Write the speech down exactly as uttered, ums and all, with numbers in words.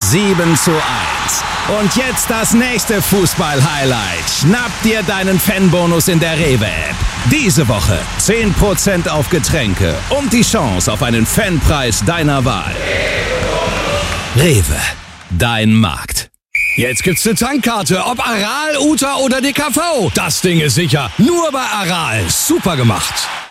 sieben zu eins. Und jetzt das nächste Fußball-Highlight. Schnapp dir deinen Fanbonus in der Rewe-App. Diese Woche zehn Prozent auf Getränke und die Chance auf einen Fanpreis deiner Wahl. Rewe, dein Markt. Jetzt gibt's eine Tankkarte, ob Aral, Uta oder D K V. Das Ding ist sicher. Nur bei Aral. Super gemacht.